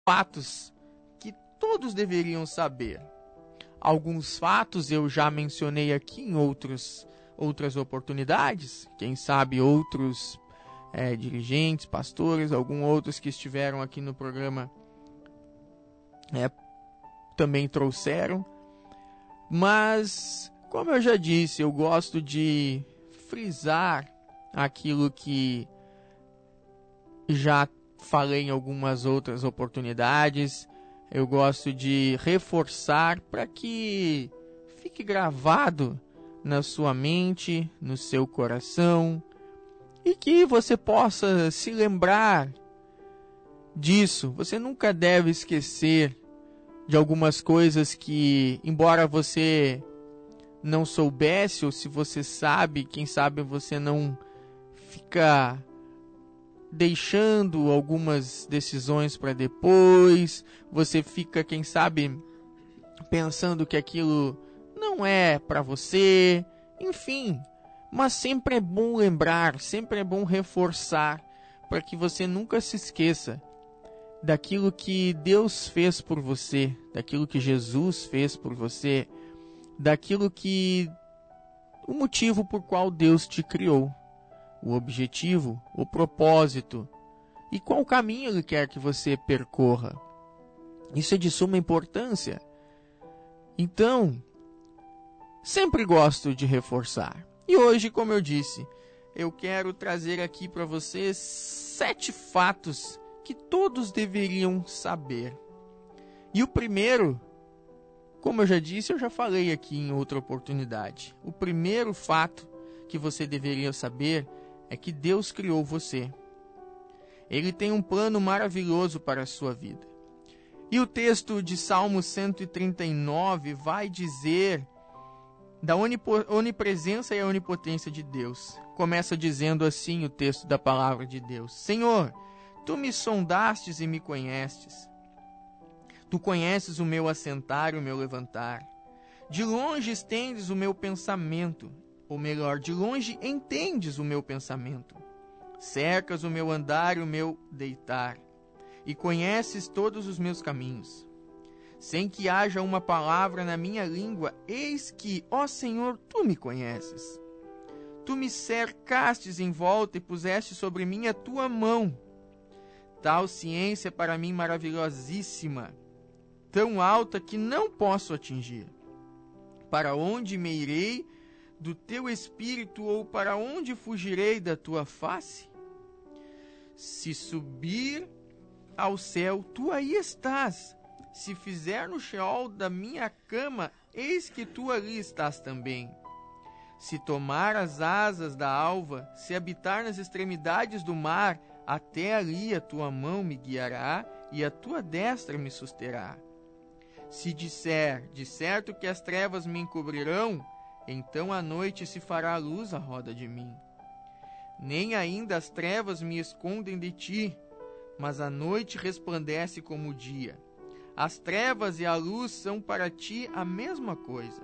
fatos que todos deveriam saber. Alguns fatos eu já mencionei aqui em outras oportunidades. Quem sabe outros dirigentes, pastores, alguns outros que estiveram aqui no programa também trouxeram. Mas, como eu já disse, eu gosto de frisar aquilo que já falei em algumas outras oportunidades. Eu gosto de reforçar para que fique gravado na sua mente, no seu coração, e que você possa se lembrar disso. Você nunca deve esquecer de algumas coisas que, embora você não soubesse, ou se você sabe, quem sabe você não fica deixando algumas decisões para depois, você fica, quem sabe, pensando que aquilo não é para você, enfim. Mas sempre é bom lembrar, sempre é bom reforçar, para que você nunca se esqueça daquilo que Deus fez por você, daquilo que Jesus fez por você, daquilo que o motivo por qual Deus te criou, o objetivo, o propósito e qual caminho Ele quer que você percorra. Isso é de suma importância. Então, sempre gosto de reforçar. E hoje, como eu disse, eu quero trazer aqui para vocês 7 fatos que todos deveriam saber. E o primeiro, como eu já disse, eu já falei aqui em outra oportunidade. O primeiro fato que você deveria saber é que Deus criou você. Ele tem um plano maravilhoso para a sua vida. E o texto de Salmo 139 vai dizer da onipresença e a onipotência de Deus. Começa dizendo assim o texto da palavra de Deus: Senhor, Tu me sondastes e me conhestes. Tu conheces o meu assentar e o meu levantar. De longe estendes o meu pensamento, ou melhor, de longe entendes o meu pensamento. Cercas o meu andar e o meu deitar, e conheces todos os meus caminhos. Sem que haja uma palavra na minha língua, eis que, ó Senhor, Tu me conheces. Tu me cercastes em volta e puseste sobre mim a Tua mão. Tal ciência é para mim maravilhosíssima, tão alta que não posso atingir. Para onde me irei do Teu Espírito, ou para onde fugirei da Tua face? Se subir ao céu, Tu aí estás. Se fizer no Sheol da minha cama, eis que Tu ali estás também. Se tomar as asas da alva, se habitar nas extremidades do mar, até ali a Tua mão me guiará e a Tua destra me susterá. Se disser, de certo que as trevas me encobrirão, então a noite se fará luz à roda de mim. Nem ainda as trevas me escondem de Ti, mas a noite resplandece como o dia. As trevas e a luz são para Ti a mesma coisa.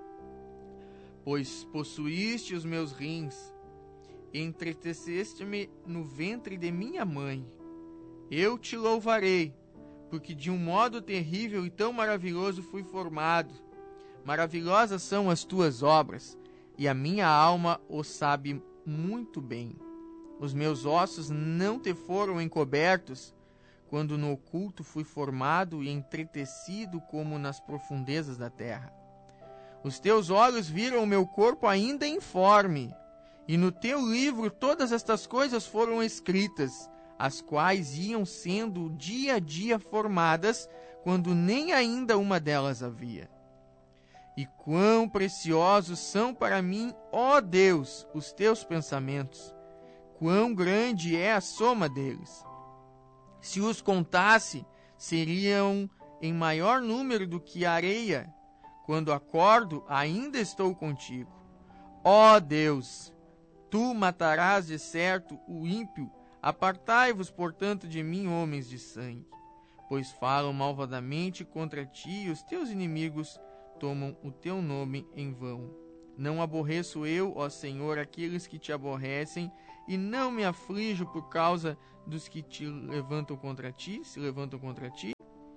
Pois possuíste os meus rins, entreteceste-me no ventre de minha mãe. Eu Te louvarei, porque de um modo terrível e tão maravilhoso fui formado. Maravilhosas são as Tuas obras, e a minha alma o sabe muito bem. Os meus ossos não Te foram encobertos, quando no oculto fui formado e entretecido como nas profundezas da terra. Os Teus olhos viram o meu corpo ainda informe, e no Teu livro todas estas coisas foram escritas, as quais iam sendo dia a dia formadas, quando nem ainda uma delas havia. E quão preciosos são para mim, ó Deus, os Teus pensamentos! Quão grande é a soma deles! Se os contasse, seriam em maior número do que a areia. Quando acordo, ainda estou contigo. Ó Deus, Tu matarás de certo o ímpio. Apartai-vos, portanto, de mim, homens de sangue. Pois falam malvadamente contra Ti, e os Teus inimigos tomam o Teu nome em vão. Não aborreço eu, ó Senhor, aqueles que Te aborrecem, e não me aflijo por causa dos que se levantam contra ti.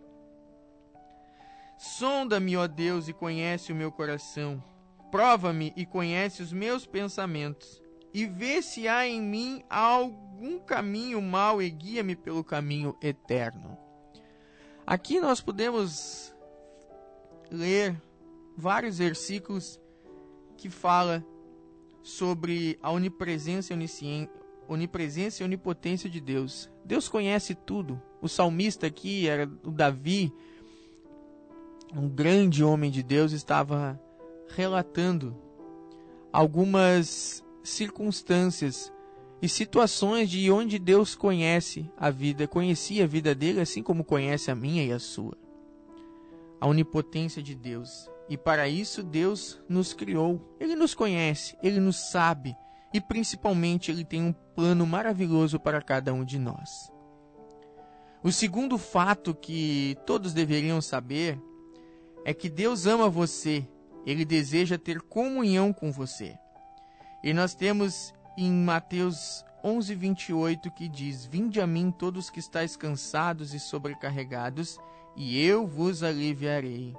Sonda-me, ó Deus, e conhece o meu coração. Prova-me e conhece os meus pensamentos. E vê se há em mim algum caminho mau e guia-me pelo caminho eterno. Aqui nós podemos ler vários versículos que fala sobre a onipresença e onipotência de Deus. Deus conhece tudo. O salmista aqui era o Davi, um grande homem de Deus, estava relatando algumas circunstâncias e situações de onde Deus conhecia a vida dele, assim como conhece a minha e a sua. A onipotência de Deus. E para isso Deus nos criou. Ele nos conhece, Ele nos sabe e principalmente Ele tem um plano maravilhoso para cada um de nós. O segundo fato que todos deveriam saber é que Deus ama você. Ele deseja ter comunhão com você. E nós temos em Mateus 11:28 que diz: Vinde a mim todos que estáis cansados e sobrecarregados, e eu vos aliviarei.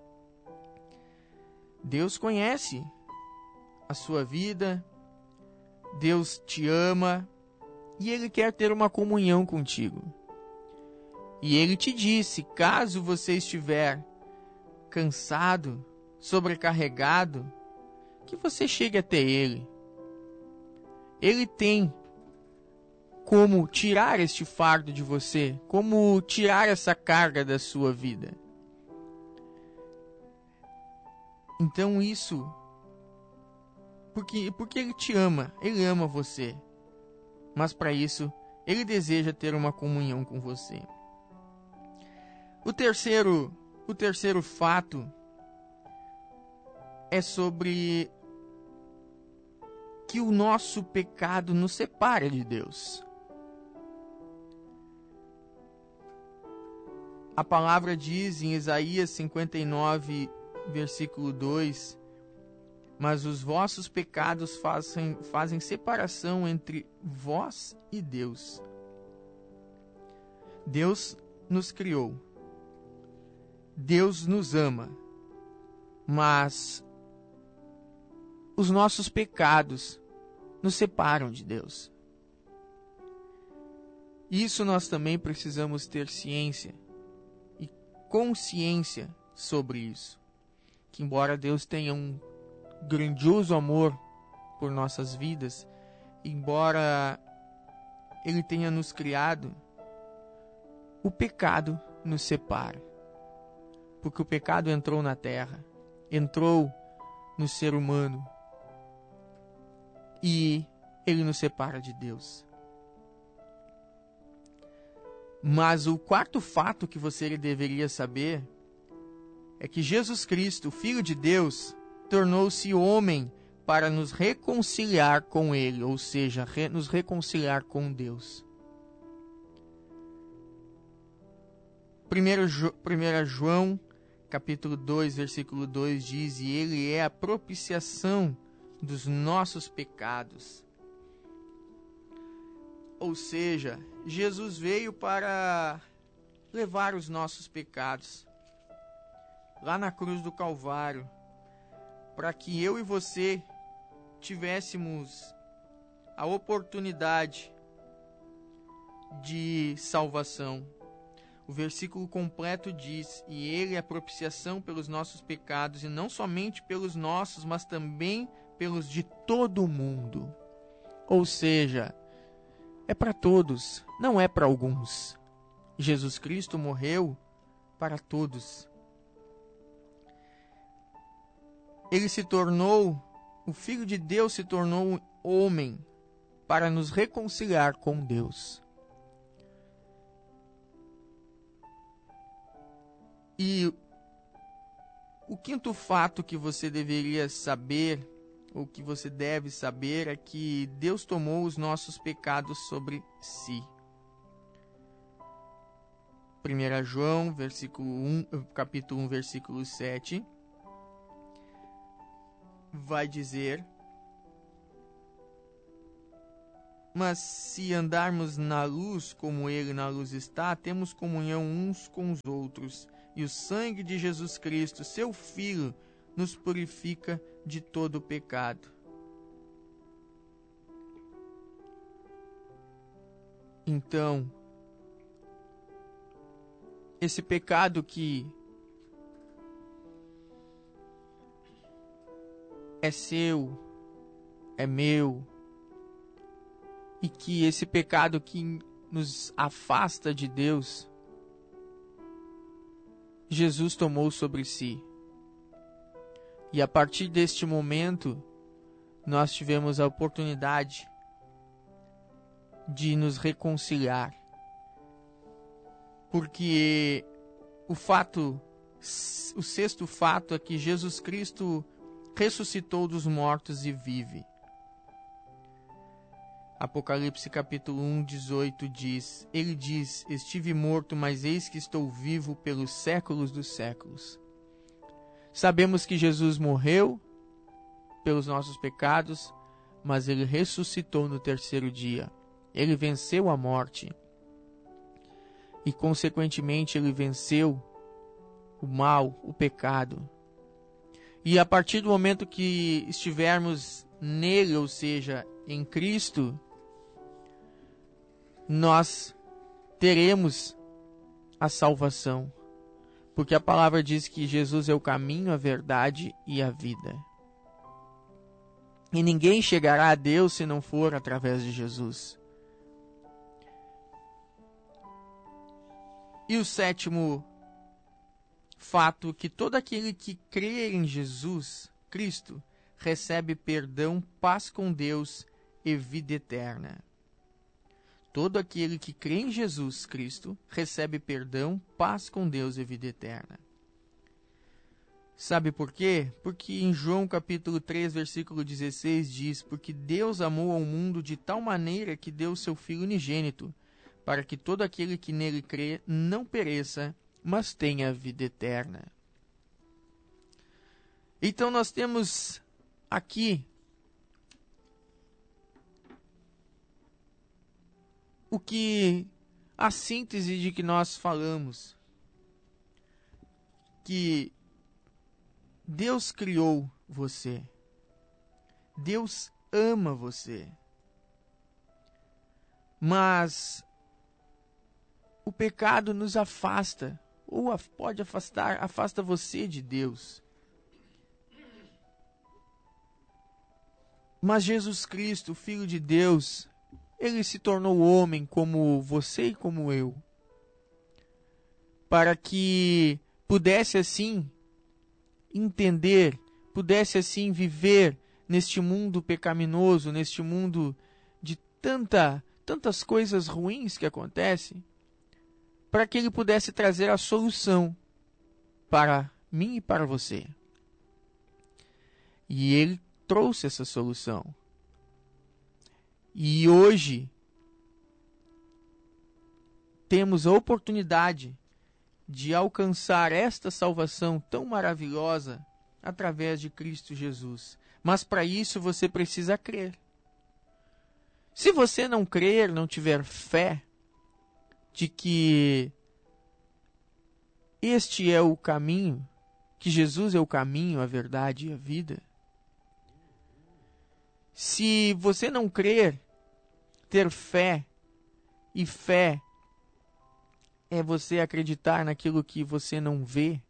Deus conhece a sua vida, Deus te ama e Ele quer ter uma comunhão contigo. E Ele te disse, caso você estiver cansado, sobrecarregado, que você chegue até Ele. Ele tem como tirar este fardo de você, como tirar essa carga da sua vida. Então isso, porque Ele te ama, Ele ama você. Mas para isso, Ele deseja ter uma comunhão com você. O terceiro fato é sobre que o nosso pecado nos separa de Deus. A palavra diz em Isaías 59, versículo 2, mas os vossos pecados fazem separação entre vós e Deus. Deus nos criou. Deus nos ama. Mas os nossos pecados nos separam de Deus. Isso nós também precisamos ter ciência e consciência sobre isso. Que embora Deus tenha um grandioso amor por nossas vidas, embora Ele tenha nos criado, o pecado nos separa. Porque o pecado entrou na terra, entrou no ser humano e ele nos separa de Deus. Mas o quarto fato que você deveria saber é que Jesus Cristo, o Filho de Deus, tornou-se homem para nos reconciliar com Ele, ou seja, nos reconciliar com Deus. 1 João, capítulo 2, versículo 2 diz: E Ele é a propiciação dos nossos pecados. Ou seja, Jesus veio para levar os nossos pecados lá na cruz do Calvário, para que eu e você tivéssemos a oportunidade de salvação. O versículo completo diz: E Ele é a propiciação pelos nossos pecados, e não somente pelos nossos, mas também pelos de todo o mundo. Ou seja, é para todos, não é para alguns. Jesus Cristo morreu para todos. Ele se tornou, o Filho de Deus se tornou homem para nos reconciliar com Deus. E o quinto fato que você deveria saber, ou que você deve saber, é que Deus tomou os nossos pecados sobre si. 1 João, capítulo 1, versículo 7, vai dizer: Mas se andarmos na luz, como Ele na luz está, temos comunhão uns com os outros. E o sangue de Jesus Cristo, seu Filho, nos purifica de todo o pecado. Então, esse pecado que é seu, é meu, e que esse pecado que nos afasta de Deus, Jesus tomou sobre si. E a partir deste momento, nós tivemos a oportunidade de nos reconciliar. Porque o sexto fato é que Jesus Cristo ressuscitou dos mortos e vive. Apocalipse capítulo 1, 18 diz, ele diz, estive morto, mas eis que estou vivo pelos séculos dos séculos. Sabemos que Jesus morreu pelos nossos pecados, mas ele ressuscitou no terceiro dia. Ele venceu a morte. E, consequentemente, ele venceu o mal, o pecado. E a partir do momento que estivermos nele, ou seja, em Cristo, nós teremos a salvação. Porque a palavra diz que Jesus é o caminho, a verdade e a vida. E ninguém chegará a Deus se não for através de Jesus. E o sétimo fato, que todo aquele que crê em Jesus Cristo recebe perdão, paz com Deus e vida eterna. Todo aquele que crê em Jesus Cristo recebe perdão, paz com Deus e vida eterna. Sabe por quê? Porque em João capítulo 3, versículo 16 diz, porque Deus amou ao mundo de tal maneira que deu o seu Filho unigênito, para que todo aquele que nele crê não pereça, mas tenha vida eterna. Então nós temos aqui a síntese de que nós falamos, que Deus criou você, Deus ama você, mas o pecado nos afasta, ou pode afasta você de Deus. Mas Jesus Cristo, Filho de Deus, ele se tornou homem como você e como eu, para que pudesse assim entender, pudesse assim viver neste mundo pecaminoso, neste mundo de tantas coisas ruins que acontecem, para que ele pudesse trazer a solução para mim e para você. E ele trouxe essa solução. E hoje temos a oportunidade de alcançar esta salvação tão maravilhosa através de Cristo Jesus. Mas para isso você precisa crer. Se você não crer, não tiver fé de que este é o caminho, que Jesus é o caminho, a verdade e a vida, se você não crer, ter fé, e fé é você acreditar naquilo que você não vê,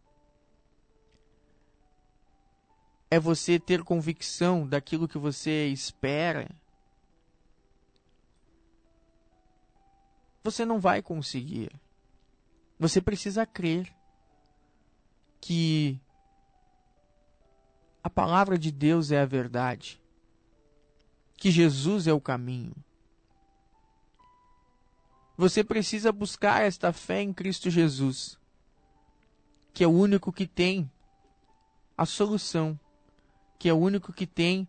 é você ter convicção daquilo que você espera, você não vai conseguir. Você precisa crer que a palavra de Deus é a verdade, que Jesus é o caminho. Você precisa buscar esta fé em Cristo Jesus, que é o único que tem a solução, que é o único que tem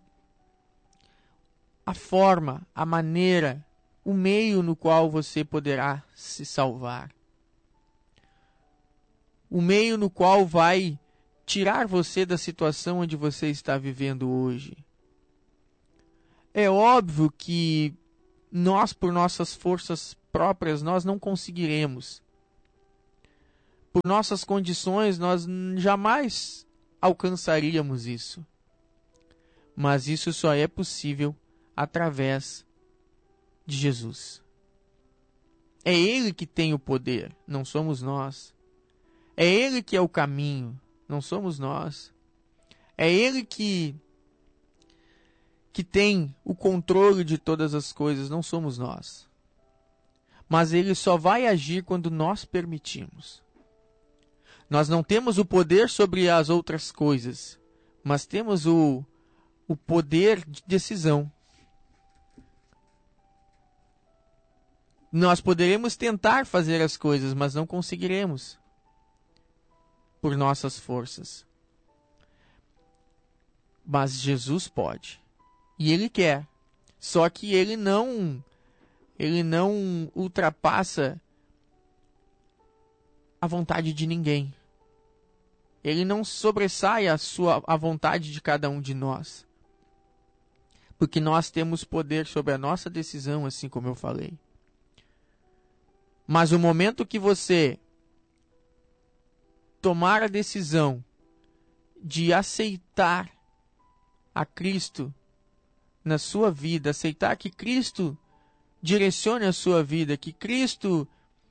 a forma, a maneira, o meio no qual você poderá se salvar. O meio no qual vai tirar você da situação onde você está vivendo hoje. É óbvio que nós, por nossas forças próprias, nós não conseguiremos. Por nossas condições, nós jamais alcançaríamos isso. Mas isso só é possível através de Jesus. É Ele que tem o poder, não somos nós. É Ele que é o caminho, não somos nós. É Ele que tem o controle de todas as coisas, não somos nós. Mas Ele só vai agir quando nós permitimos. Nós não temos o poder sobre as outras coisas, mas temos o poder de decisão. Nós poderemos tentar fazer as coisas, mas não conseguiremos por nossas forças. Mas Jesus pode. E Ele quer. Só que Ele não ultrapassa a vontade de ninguém. Ele não sobressai a vontade de cada um de nós. Porque nós temos poder sobre a nossa decisão, assim como eu falei. Mas o momento que você tomar a decisão de aceitar a Cristo na sua vida, aceitar que Cristo direcione a sua vida, que Cristo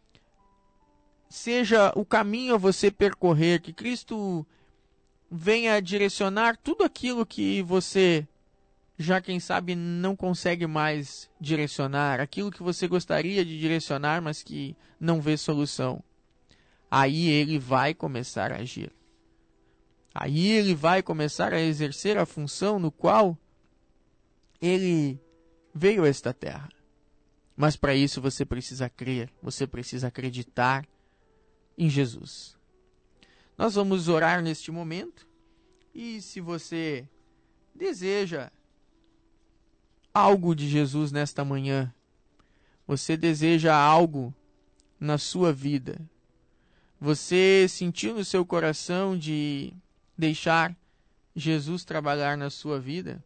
seja o caminho a você percorrer, que Cristo venha direcionar tudo aquilo que você já, quem sabe, não consegue mais direcionar, aquilo que você gostaria de direcionar, mas que não vê solução. Aí Ele vai começar a agir. Aí Ele vai começar a exercer a função no qual Ele veio a esta terra. Mas para isso você precisa crer, você precisa acreditar em Jesus. Nós vamos orar neste momento, e se você deseja algo de Jesus nesta manhã, você deseja algo na sua vida, você sentiu no seu coração de deixar Jesus trabalhar na sua vida,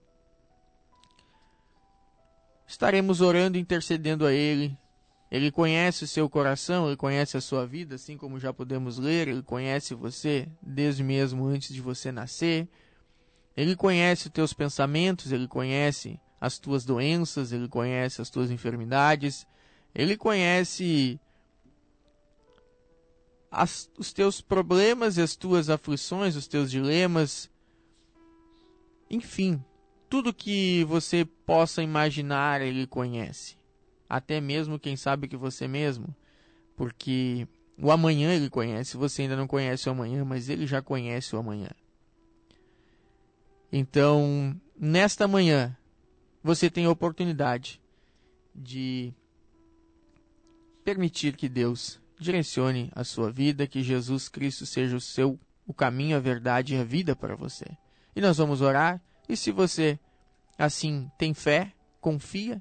estaremos orando e intercedendo a Ele. Ele conhece o seu coração, Ele conhece a sua vida, assim como já podemos ler, Ele conhece você desde mesmo antes de você nascer. Ele conhece os teus pensamentos, Ele conhece as tuas doenças, Ele conhece as tuas enfermidades, Ele conhece os teus problemas e as tuas aflições, os teus dilemas. Enfim, tudo que você possa imaginar, Ele conhece. Até mesmo, quem sabe, que você mesmo. Porque o amanhã Ele conhece. Você ainda não conhece o amanhã, mas Ele já conhece o amanhã. Então, nesta manhã, você tem a oportunidade de permitir que Deus direcione a sua vida, que Jesus Cristo seja o caminho, a verdade e a vida para você. E nós vamos orar, e se você assim tem fé, confia,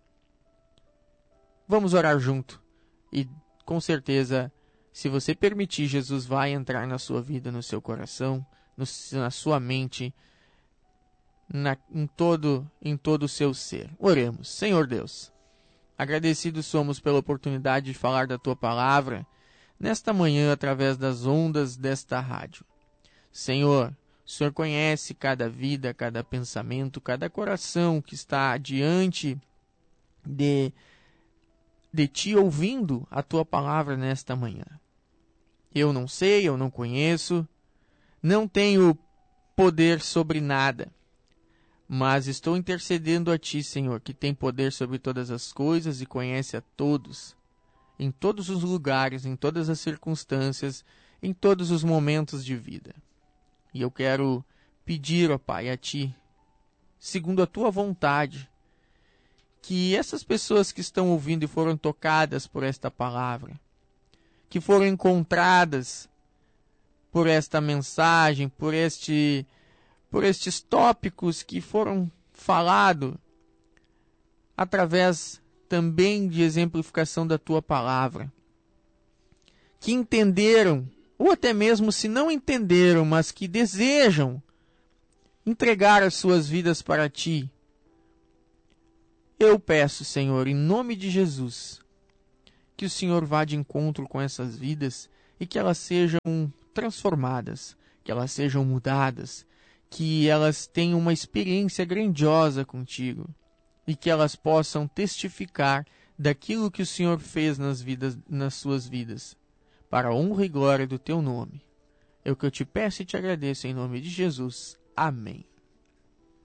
vamos orar junto. E com certeza, se você permitir, Jesus vai entrar na sua vida, no seu coração, na sua mente, em todo o seu ser. Oremos. Senhor Deus, agradecidos somos pela oportunidade de falar da Tua Palavra nesta manhã através das ondas desta rádio. Senhor, o Senhor conhece cada vida, cada pensamento, cada coração que está diante de Ti ouvindo a Tua Palavra nesta manhã. Eu não sei, eu não conheço, não tenho poder sobre nada. Mas estou intercedendo a Ti, Senhor, que tem poder sobre todas as coisas e conhece a todos, em todos os lugares, em todas as circunstâncias, em todos os momentos de vida. E eu quero pedir, ó Pai, a Ti, segundo a Tua vontade, que essas pessoas que estão ouvindo e foram tocadas por esta palavra, que foram encontradas por esta mensagem, por estes tópicos que foram falados através também de exemplificação da Tua Palavra, que entenderam, ou até mesmo se não entenderam, mas que desejam entregar as suas vidas para Ti. Eu peço, Senhor, em nome de Jesus, que o Senhor vá de encontro com essas vidas e que elas sejam transformadas, que elas sejam mudadas, que elas tenham uma experiência grandiosa contigo e que elas possam testificar daquilo que o Senhor fez nas suas vidas, para a honra e glória do teu nome. É o que eu te peço e te agradeço em nome de Jesus. Amém.